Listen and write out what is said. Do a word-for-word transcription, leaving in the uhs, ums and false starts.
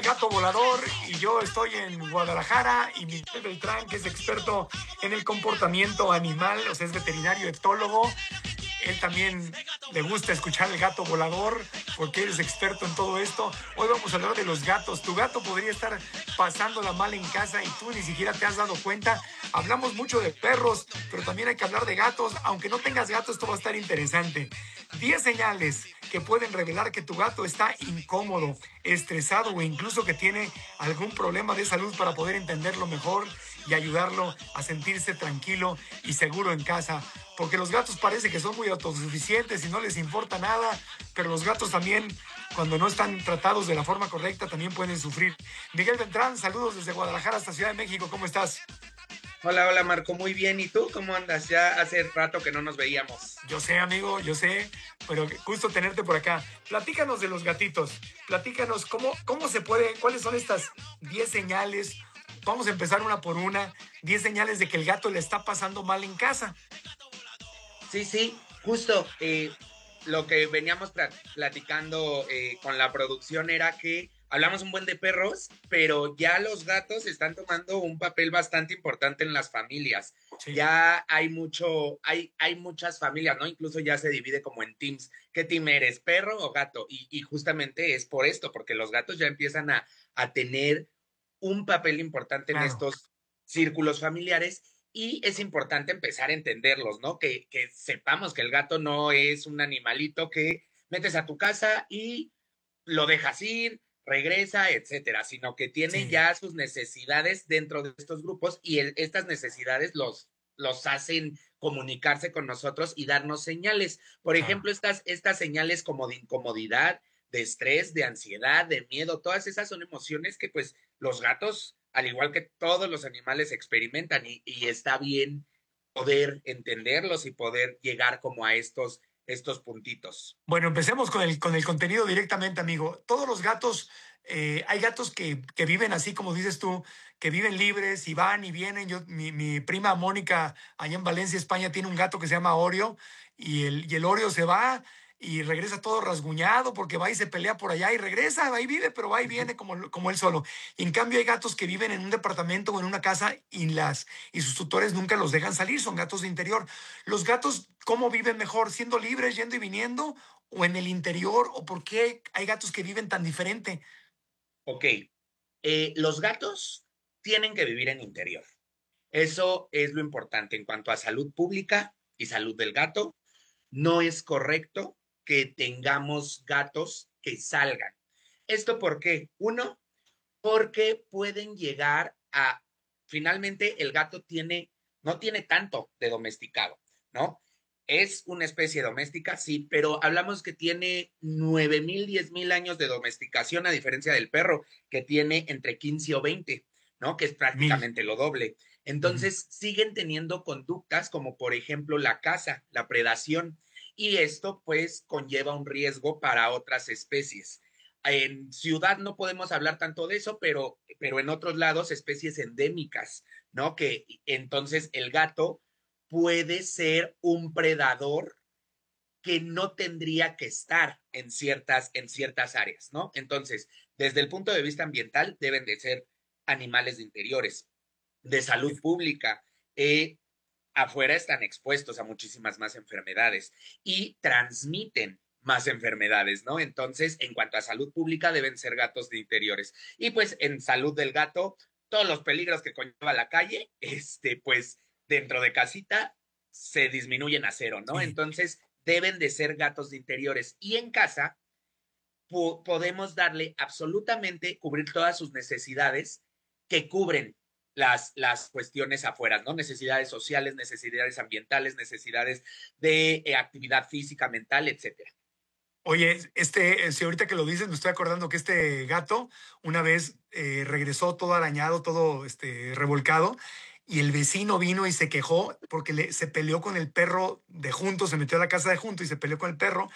Gato Volador y yo estoy en Guadalajara y Miguel Beltrán, que es experto en el comportamiento animal, o sea, es veterinario etólogo. Él también le gusta escuchar el gato volador porque él es experto en todo esto. Hoy vamos a hablar de los gatos. Tu gato podría estar pasándola mal en casa y tú ni siquiera te has dado cuenta. Hablamos mucho de perros, pero también hay que hablar de gatos. Aunque no tengas gatos, esto va a estar interesante. diez señales que pueden revelar que tu gato está incómodo, estresado o incluso que tiene algún problema de salud para poder entenderlo mejor y ayudarlo a sentirse tranquilo y seguro en casa. Porque los gatos parece que son muy autosuficientes y no les importa nada, pero los gatos también, cuando no están tratados de la forma correcta, también pueden sufrir. Miguel Beltrán, saludos desde Guadalajara hasta Ciudad de México, ¿cómo estás? Hola, hola Marco, muy bien. ¿Y tú cómo andas? Ya hace rato que no nos veíamos. Yo sé, amigo, yo sé, pero gusto tenerte por acá. Platícanos de los gatitos, platícanos cómo, cómo se puede, cuáles son estas diez señales. Vamos a empezar una por una. diez señales de que el gato le está pasando mal en casa. Sí, sí, justo eh, lo que veníamos pla- platicando eh, con la producción era que hablamos un buen de perros, pero ya los gatos están tomando un papel bastante importante en las familias. Sí, Ya hay mucho, hay, hay muchas familias, ¿no? Incluso ya se divide como en teams. ¿Qué team eres, perro o gato? Y, y justamente es por esto, porque los gatos ya empiezan a, a tener un papel importante en claro. estos círculos familiares y es importante empezar a entenderlos, ¿no? Que, que sepamos que el gato no es un animalito que metes a tu casa y lo dejas ir, regresa, etcétera, sino que tiene Sí, ya sus necesidades dentro de estos grupos y el, estas necesidades los, los hacen comunicarse con nosotros y darnos señales. Por claro. ejemplo, estas, estas señales como de incomodidad, de estrés, de ansiedad, de miedo, todas esas son emociones que pues los gatos, al igual que todos los animales, experimentan y, y está bien poder entenderlos y poder llegar como a estos, estos puntitos. Bueno, empecemos con el, con el contenido directamente, amigo. Todos los gatos, eh, hay gatos que, que viven así, como dices tú, que viven libres y van y vienen. Yo, mi, mi prima Mónica, allá en Valencia, España, tiene un gato que se llama Oreo y el, y el Oreo se va y regresa todo rasguñado porque va y se pelea por allá y regresa, va y vive, pero va y viene como, como él solo. Y en cambio hay gatos que viven en un departamento o en una casa y, las, y sus tutores nunca los dejan salir, son gatos de interior. Los gatos, ¿cómo viven mejor? ¿Siendo libres, yendo y viniendo? ¿O en el interior? ¿O por qué hay gatos que viven tan diferente? Ok, eh, los gatos tienen que vivir en interior. Eso es lo importante en cuanto a salud pública y salud del gato. No es correcto que tengamos gatos que salgan. ¿Esto por qué? Uno, porque pueden llegar a, finalmente el gato tiene, no tiene tanto de domesticado, ¿no? Es una especie doméstica, sí, pero hablamos que tiene nueve mil, diez mil años de domesticación, a diferencia del perro, que tiene entre quince o veinte, ¿no? Que es Mil. prácticamente lo doble. Ujú. Entonces, siguen teniendo conductas como, por ejemplo, la caza, la predación, y esto, pues, conlleva un riesgo para otras especies. En ciudad no podemos hablar tanto de eso, pero, pero en otros lados, especies endémicas, ¿no? Que entonces el gato puede ser un predador que no tendría que estar en ciertas, en ciertas áreas, ¿no? Entonces, desde el punto de vista ambiental, deben de ser animales de interiores, de salud pública. Eh, afuera están expuestos a muchísimas más enfermedades y transmiten más enfermedades, ¿no? Entonces, en cuanto a salud pública, deben ser gatos de interiores. Y pues en salud del gato, todos los peligros que conlleva la calle, este, pues dentro de casita se disminuyen a cero, ¿no? Sí. Entonces, deben de ser gatos de interiores. Y en casa, po podemos darle absolutamente, cubrir todas sus necesidades que cubren las, las cuestiones afuera, ¿no? Necesidades sociales, necesidades ambientales, necesidades de eh, actividad física, mental, etcétera. Oye, este, eh, si ahorita que lo dices, me estoy acordando que este gato una vez eh, regresó todo arañado, todo este, revolcado, y el vecino vino y se quejó porque le, se peleó con el perro de junto, se metió a la casa de junto y se peleó con el perro,